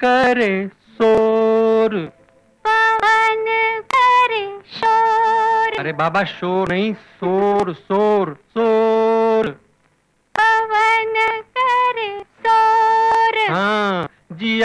करे शोर, पवन करे शोर। अरे बाबा शोर नहीं, शोर शोर शोर। पवन करे शोर। हाँ जी।